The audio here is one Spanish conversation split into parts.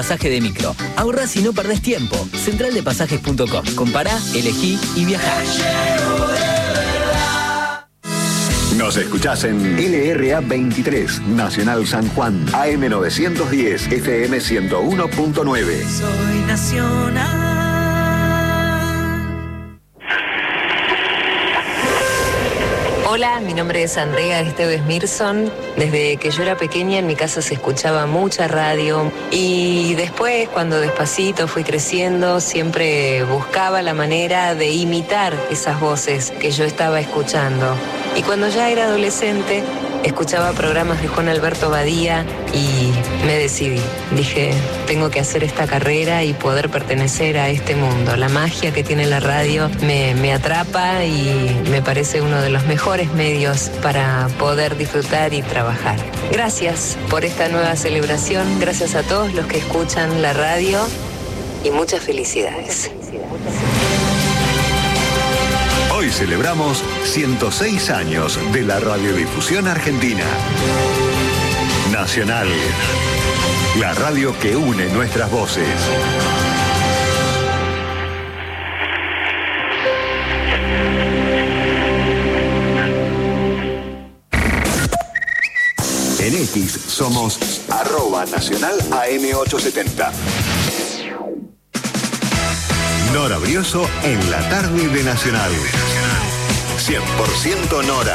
Pasaje de micro. Ahorrás y no perdés tiempo. Centraldepasajes.com. Compará, elegí y viajá. Nos escuchás en LRA 23, Nacional San Juan, AM 910, FM 101.9. Soy nacional. Hola, mi nombre es Andrea Esteves Mirson. Desde que yo era pequeña en mi casa se escuchaba mucha radio y después cuando despacito fui creciendo siempre buscaba la manera de imitar esas voces que yo estaba escuchando. Y cuando ya era adolescente escuchaba programas de Juan Alberto Badía y me decidí. Dije, tengo que hacer esta carrera y poder pertenecer a este mundo. La magia que tiene la radio me atrapa y me parece uno de los mejores medios para poder disfrutar y trabajar. Gracias por esta nueva celebración, gracias a todos los que escuchan la radio y muchas felicidades. Hoy celebramos 106 años de la radiodifusión argentina. Nacional, la radio que une nuestras voces. En X somos @Nacional AM870. Nora Brioso en la tarde de Nacional. 100% Nora.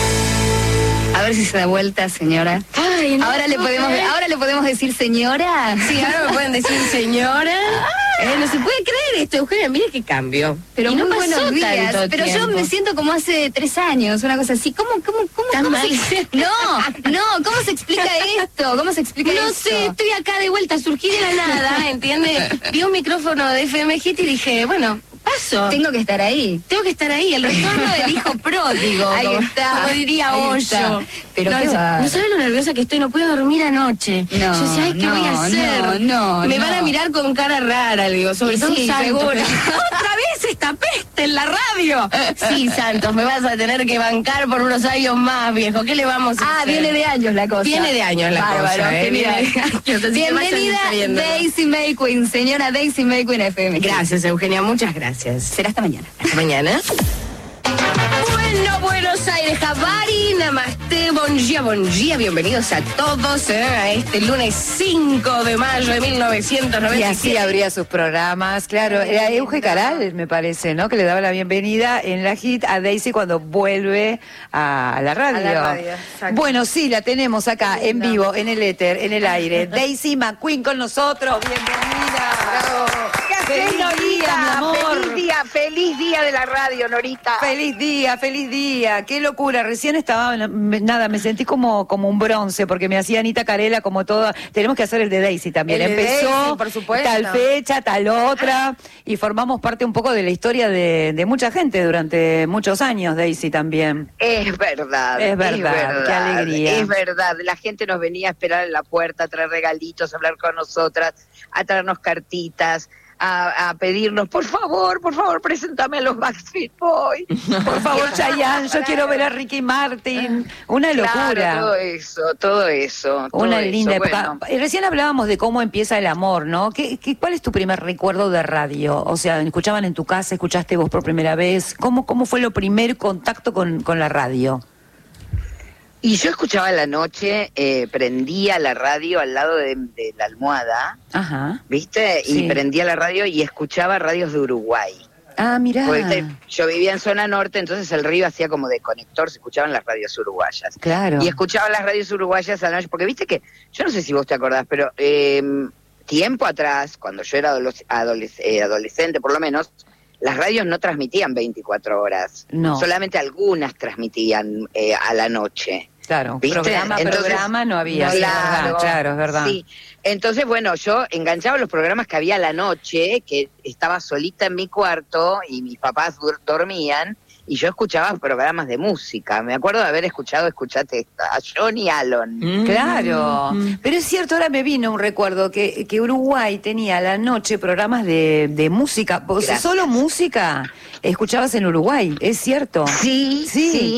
A ver si se da vuelta, señora. Ay, no, ahora le podemos decir señora. Sí, ahora me pueden decir señora. No se puede creer esto, Eugenia, mire qué cambio. Pero y no muy pasó buenos días. tanto Pero tiempo. yo me siento como hace 3 años, una cosa así. ¿Cómo mal. ¿Cómo se explica esto? ¿Cómo se explica No esto? sé, estoy acá de vuelta, surgí de la nada, ¿entiende? Vi un micrófono de FM Hit y dije, bueno, paso. Tengo que estar ahí. Tengo que estar ahí, el retorno del hijo pródigo. Ahí como- está. Como diría Ahí Hoyo. está. Pero no, qué va. no sabes lo nerviosa que estoy, no puedo dormir anoche. No, yo decía, ay, ¿qué voy a hacer? Me van a mirar con cara rara, le digo, sobre Y todo sí, Santos. seguro. ¡Otra vez esta peste en la radio! Sí, Santos, me vas a tener que bancar por unos años más, viejo. ¿Qué le vamos a hacer? Viene de años la cosa. Viene de años la Bárbaro, cosa, genial. Viene de años, así que vayan Bienvenida sabiendo. Daisy May Queen, señora Daisy May Queen FM. Gracias, Eugenia, muchas gracias. Será hasta mañana. Hasta mañana. Bueno, Buenos Aires, Javari, Namaste, bon día, bienvenidos a todos a este lunes 5 de mayo de 1997. Y así abría sus programas, claro, era Euge Caral, me parece, ¿no? Que le daba la bienvenida en la hit a Daisy cuando vuelve a la radio. A la radio, exacto. Bueno, sí, la tenemos acá, en vivo, en el éter, en el aire. Daisy McQueen con nosotros, bienvenida. Bravo. ¿Qué haces, Feliz Norita? día, mi amor. Feliz día de la radio, Norita. Feliz día, qué locura. Recién estaba, me sentí como un bronce, porque me hacía Anita Carela como toda. Tenemos que hacer el de Daisy también. El de Empezó Daisy, por supuesto. tal fecha, tal otra, y formamos parte un poco de la historia de mucha gente durante muchos años, Daisy también. Es verdad. Qué alegría. Es verdad, la gente nos venía a esperar en la puerta, a traer regalitos, a hablar con nosotras, a traernos cartitas, a pedirnos, por favor, preséntame a los Backstreet Boys. Por favor, Chayanne, yo quiero ver a Ricky Martin. Una locura. Claro, todo eso. Una linda eso. época. Bueno, Recién hablábamos de cómo empieza el amor, ¿no? ¿Cuál es tu primer recuerdo de radio? O sea, ¿escuchaban en tu casa? ¿Escuchaste vos por primera vez? ¿Cómo fue lo primer contacto con la radio? y yo escuchaba a la noche, prendía la radio al lado de la almohada, Ajá. ¿viste? Sí. Y prendía la radio y escuchaba radios de Uruguay. Ah, mirá. Porque yo vivía en zona norte, entonces el río hacía como de conector, se escuchaban las radios uruguayas. Claro. Y escuchaba las radios uruguayas a la noche, porque viste que, yo no sé si vos te acordás, pero tiempo atrás, cuando yo era adolescente por lo menos, las radios no transmitían 24 horas. No. Solamente algunas transmitían a la noche. Claro, ¿Viste? programa no había. Claro, es verdad. Sí. Entonces, bueno, yo enganchaba los programas que había a la noche, que estaba solita en mi cuarto y mis papás dormían, y yo escuchaba programas de música. Me acuerdo de haber escuchate esta, a Johnny Allen. Claro, pero es cierto, ahora me vino un recuerdo que Uruguay tenía a la noche programas de música. ¿Vos Gracias. solo música escuchabas en Uruguay? ¿Es cierto? Sí, sí.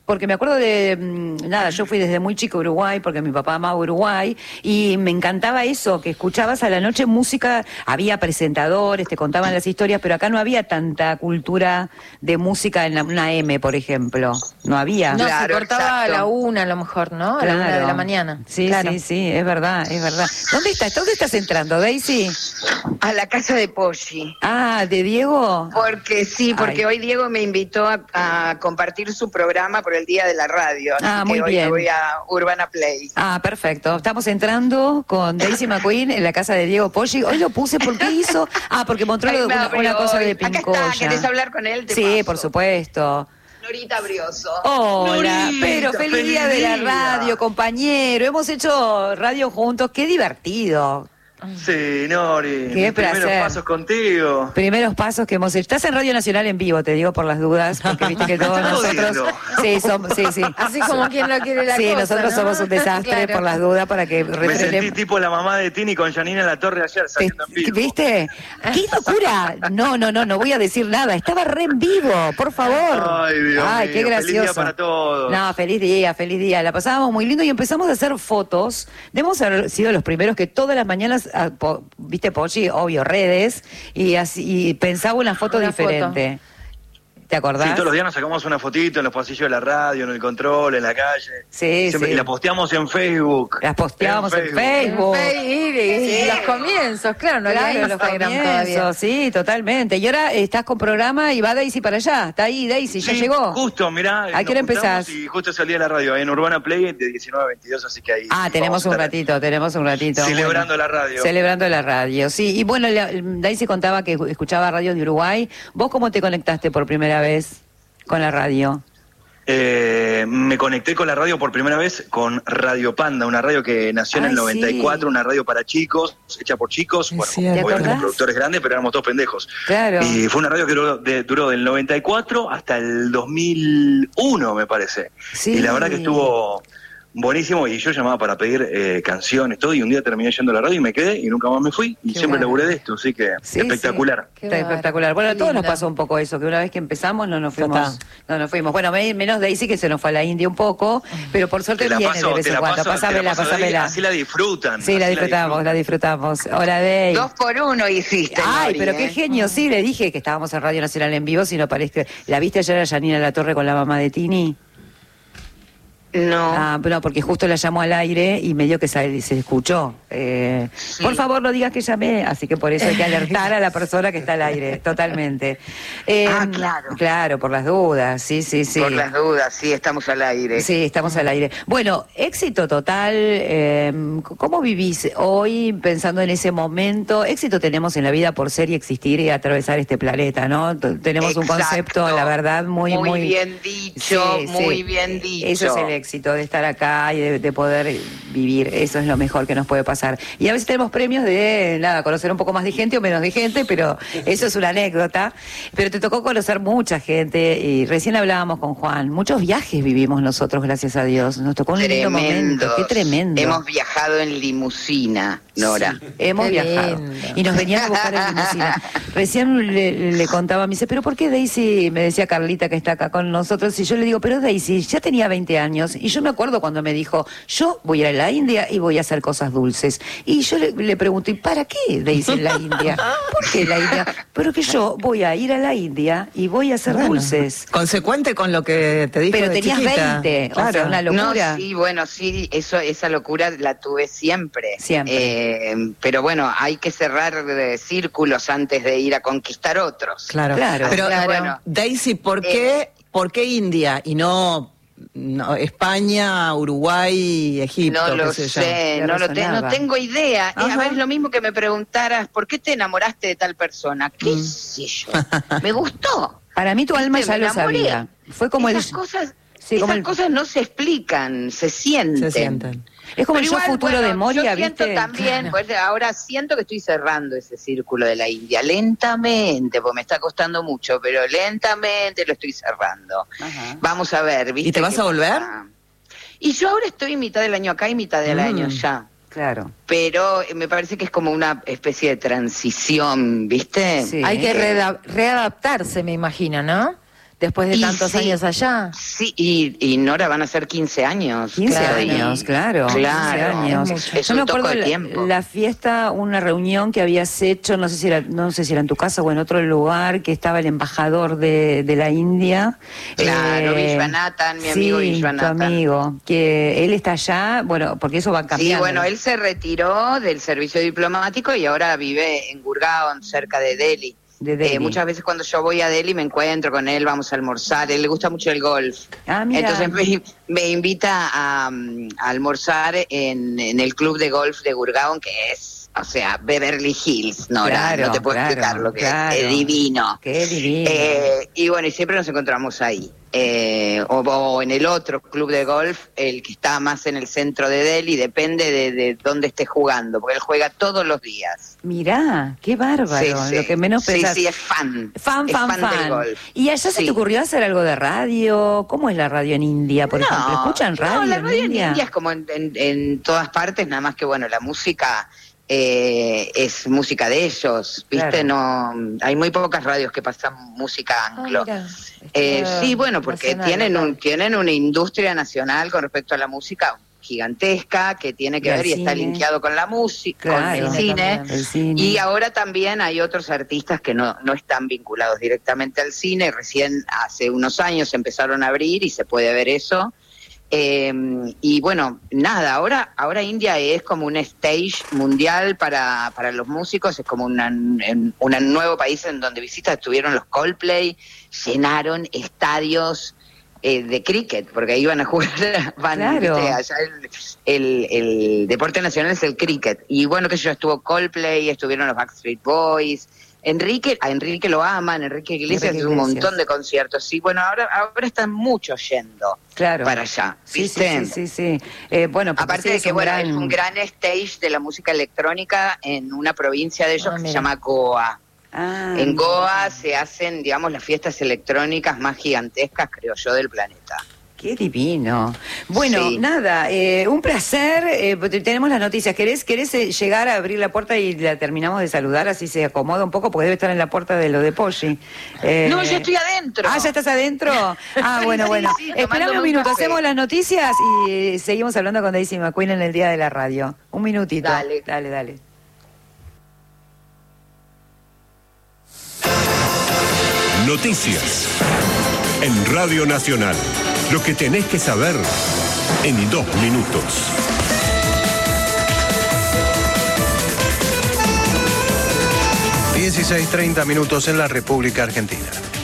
porque me acuerdo de, nada, yo fui desde muy chico a Uruguay, porque mi papá amaba Uruguay, y me encantaba eso, que escuchabas a la noche música, había presentadores, te contaban las historias, pero acá no había tanta cultura de música en una M, por ejemplo. No había. No, Claro, se cortaba exacto. a la 1 a lo mejor, ¿no? A la 1 de la mañana. Sí, Claro. sí, es verdad, es verdad. ¿Dónde estás entrando, Daisy? A la casa de Poggi. Ah, ¿de Diego? Porque Ay. hoy Diego me invitó a compartir su programa por el Día de la Radio. Así Ah, que muy hoy bien. me voy a Urbana Play. Ah, perfecto. Estamos entrando con Daisy McQueen en la casa de Diego Poggi. Hoy lo puse, ¿por qué hizo? Ah, porque mostró Ay, me una abrió cosa de hoy. Acá Pincoya. está, ¿querés hablar con él? Te Sí, paso. por supuesto. Norita Brioso. Hola, Norita, pero feliz día de la radio, compañero. Hemos hecho radio juntos, qué divertido. Sí, Nori. Qué mis primeros placer. pasos contigo. Primeros pasos que hemos hecho. Estás en Radio Nacional en vivo, te digo por las dudas, porque viste que todos Estás nosotros... jodiendo. Sí. Así como quien no quiere la Sí, cosa, nosotros ¿no? somos un desastre Claro. por las dudas para que Me sentí refrenen. tipo la mamá de Tini con Janina Latorre ayer saliendo en vivo. ¿Viste? ¡Qué locura! No voy a decir nada. Estaba re en vivo, por favor. Ay, Dios Ay, mío, qué gracioso. feliz día para todos. No, feliz día. La pasábamos muy lindo y empezamos a hacer fotos. Debemos haber sido los primeros que todas las mañanas, viste, Poggi, obvio, redes, y así y pensaba una foto Una diferente. ¿Te acordás? Sí, todos los días nos sacamos una fotito en los pasillos de la radio, en el control, en la calle. Sí, Siempre, sí. Y la posteamos en Facebook. Las posteábamos en Facebook. Y los comienzos, claro, no había Claro, los Instagram comienzos, todavía. sí, totalmente. Y ahora estás con programa y va Daisy para allá. Está ahí, Daisy, ya Sí, llegó. Justo, mirá. ¿A qué hora nos juntamos empezás? Y justo salí de la radio, en Urbana Play de 19 a 22, así que ahí. Ah, tenemos vamos a un estar ratito. Celebrando Bueno. la radio. Celebrando la radio, sí. Y bueno, Daisy contaba que escuchaba radio de Uruguay. ¿Vos cómo te conectaste por primera vez con la radio? Me conecté con la radio por primera vez con Radio Panda, una radio que nació en Ay, el 94, sí. una radio para chicos, hecha por chicos, bueno, cierto. ¿Te obviamente acordás? productores grandes, pero éramos todos pendejos. Claro. Y fue una radio que duró del 94 hasta el 2001, me parece. Sí. Y la verdad que estuvo buenísimo, y yo llamaba para pedir canciones, todo, y un día terminé yendo a la radio y me quedé y nunca más me fui, y Qué siempre bueno. laburé de esto, así que Sí, espectacular. Qué Está bárbaro. espectacular. Bueno, a Qué todos nos lindo. pasó un poco eso, que una vez que empezamos no nos fuimos. está. No nos fuimos. Bueno, menos Daisy, que se nos fue a la India un poco, pero por suerte Te la viene paso, de vez te en la cuando. paso, te la Pásamela, paso de ahí, pásamela. así la disfrutan. Sí, la así disfrutamos. Hola, Daisy. 2 por 1 hiciste, Ay, Nori, pero qué ¿eh? genio, sí, le dije que estábamos en Radio Nacional en vivo, si no parece. ¿La viste ayer a Janina Latorre con la mamá de Tini? No. Ah, no, porque justo la llamó al aire y medio que se escuchó. Por favor, no digas que llamé, así que por eso hay que alertar a la persona que está al aire, totalmente. Claro. Claro, por las dudas, sí. Por las dudas, sí, estamos al aire. Sí, estamos al aire. Bueno, éxito total. ¿Cómo vivís hoy pensando en ese momento? Éxito tenemos en la vida por ser y existir y atravesar este planeta, ¿no? Tenemos un Exacto. concepto, la verdad, muy bien dicho, Sí, muy sí. bien dicho. Eso es el éxito, de estar acá y de poder vivir. Eso es lo mejor que nos puede pasar. Y a veces tenemos premios de, nada, conocer un poco más de gente o menos de gente, pero eso es una anécdota. Pero te tocó conocer mucha gente y recién hablábamos con Juan. Muchos viajes vivimos nosotros, gracias a Dios. Nos tocó un lindo momento. Qué tremendo. Hemos viajado en limusina, Nora. Sí, hemos Qué viajado. lindo. Y nos venían a buscar en limusina. Recién le contaba, me dice, ¿pero por qué Daisy? Me decía Carlita, que está acá con nosotros, y yo le digo, pero Daisy ya tenía 20 años, y yo me acuerdo cuando me dijo, yo voy a ir a la India y voy a hacer cosas dulces. Y yo le pregunté, ¿para qué Daisy en la India? ¿Por qué la India? Pero que yo voy a ir a la India y voy a hacer dulces. Consecuente con lo que te dijo Pero de tenías chiquita. 20, o Claro. sea, una locura. No, sí, bueno, sí, esa locura la tuve siempre. Siempre. Pero bueno, hay que cerrar círculos antes de ir a conquistar otros. Claro. Claro. Pero, Claro. bueno, Daisy, ¿por qué India y no España, Uruguay, Egipto? No lo qué sé yo? sé, no tengo idea. A Ajá. ver, es lo mismo que me preguntaras, ¿por qué te enamoraste de tal persona? ¿Qué sé yo? Me gustó. Para mí tu alma Viste, ya me lo enamoré. sabía. Fue como esas el... cosas, Sí, como esas el- cosas no se explican, se sienten. Se sienten. Es como Pero el yo igual, futuro bueno, de Moria, yo siento ¿viste? también, pues ahora siento que estoy cerrando ese círculo de la India, lentamente, porque me está costando mucho, pero lentamente lo estoy cerrando. Ajá. Vamos a ver, ¿viste? ¿Y te vas qué a volver? pasa? Y yo ahora estoy mitad del año acá y mitad del año allá. Claro. Pero me parece que es como una especie de transición, ¿viste? Sí. Hay que readaptarse, me imagino, ¿no? Después de Y tantos sí, años allá. Sí, y Nora van a ser 15 años. 15 claro, años, claro. 15 años. Es Yo un me acuerdo toco de la, tiempo. la fiesta, una reunión que habías hecho, no sé si era en tu casa o en otro lugar, que estaba el embajador de la India. Claro, Vishwanathan, mi amigo sí, Vishwanathan. tu amigo, que él está allá, bueno, porque eso va cambiando. Sí, bueno, él se retiró del servicio diplomático y ahora vive en Gurgaon, cerca de Delhi. Muchas veces cuando yo voy a Delhi me encuentro con él, vamos a almorzar, a él le gusta mucho el golf. Mira. Entonces me invita a almorzar en el club de golf de Gurgaon, que es, o sea, Beverly Hills, Nora, no te puedo explicar lo que es divino. Qué divino. Y bueno, y siempre nos encontramos ahí. O en el otro club de golf, el que está más en el centro de Delhi, depende de dónde esté jugando, porque él juega todos los días. Mirá, qué bárbaro, Sí, lo que menos pensás. Sí, es fan. Fan del golf. ¿Y allá se Sí. te ocurrió hacer algo de radio? ¿Cómo es la radio en India, por ejemplo? ¿Escuchan radio? No, la radio en India? India es como en todas partes, nada más que, bueno, la música es música de ellos, ¿viste? Claro. No, hay muy pocas radios que pasan música anglo. Sí, bueno, porque tienen una industria nacional con respecto a la música gigantesca que tiene que Y ver al y está cine. linkeado con la música, Claro, con el cine. también, el cine. Y ahora también hay otros artistas que no están vinculados directamente al cine. Recién hace unos años empezaron a abrir y se puede ver eso. Y bueno, nada, ahora India es como un stage mundial para los músicos, es como un nuevo país en donde estuvieron los Coldplay, llenaron estadios de cricket, porque iban a jugar, Claro. allá el deporte nacional es el cricket, y bueno, que yo estuvo Coldplay, estuvieron los Backstreet Boys, a Enrique lo aman, Enrique Iglesias hace un montón de conciertos, sí, bueno, ahora están muchos yendo para allá, ¿viste? Sí. Bueno, porque aparte sí, de que es un gran stage de la música electrónica en una provincia de ellos que se llama Goa. En Goa se hacen, digamos, las fiestas electrónicas más gigantescas, creo yo, del planeta. Qué divino. Bueno, nada, un placer. Tenemos las noticias. ¿Querés llegar a abrir la puerta y la terminamos de saludar? Así se acomoda un poco, porque debe estar en la puerta de lo de Poggi. No, yo estoy adentro. ¿Ya estás adentro? Bueno. Sí, Esperame un minuto, hacemos las noticias y seguimos hablando con Daisy McQueen en el Día de la Radio. Un minutito. Dale. Noticias en Radio Nacional. Lo que tenés que saber en 2 minutos. (16:30) en la República Argentina.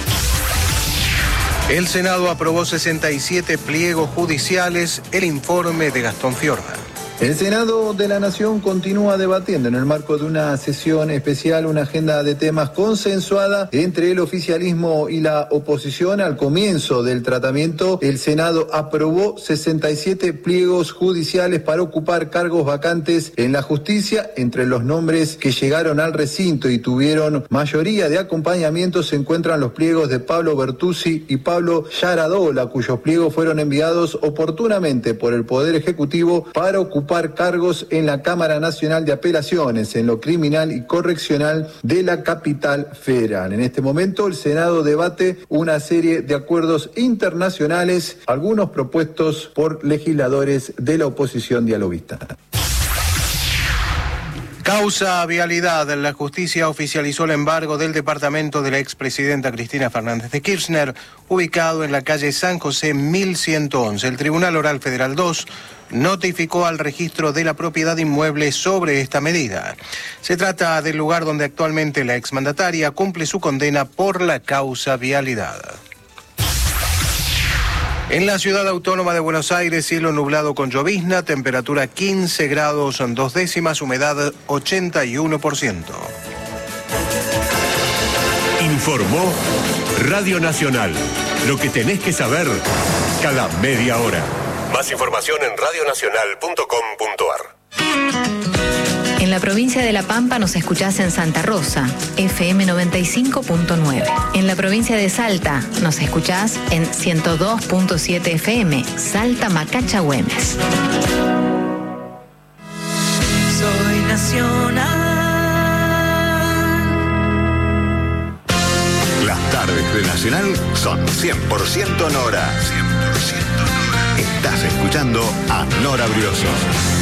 El Senado aprobó 67 pliegos judiciales, el informe de Gastón Fiorda. El Senado de la Nación continúa debatiendo en el marco de una sesión especial una agenda de temas consensuada entre el oficialismo y la oposición. Al comienzo del tratamiento, el Senado aprobó 67 pliegos judiciales para ocupar cargos vacantes en la justicia. Entre los nombres que llegaron al recinto y tuvieron mayoría de acompañamiento se encuentran los pliegos de Pablo Bertuzzi y Pablo Yaradola, cuyos pliegos fueron enviados oportunamente por el Poder Ejecutivo para ocupar cargos en la Cámara Nacional de Apelaciones, en lo criminal y correccional de la capital federal. En este momento el Senado debate una serie de acuerdos internacionales, algunos propuestos por legisladores de la oposición dialoguista. Causa vialidad. La justicia oficializó el embargo del departamento de la expresidenta Cristina Fernández de Kirchner, ubicado en la calle San José 1111. El Tribunal Oral Federal 2 notificó al registro de la propiedad inmueble sobre esta medida. Se trata del lugar donde actualmente la exmandataria cumple su condena por la causa vialidad. En la ciudad autónoma de Buenos Aires, cielo nublado con llovizna, temperatura 15 grados 2 décimas, humedad 81%. Informó Radio Nacional. Lo que tenés que saber cada media hora. Más información en radionacional.com.ar. En la provincia de La Pampa nos escuchás en Santa Rosa, FM 95.9. En la provincia de Salta nos escuchás en 102.7 FM, Salta Macacha Güemes. Soy nacional. Las tardes de Nacional son 100% Nora. 100% Nora. Estás escuchando a Nora Brioso.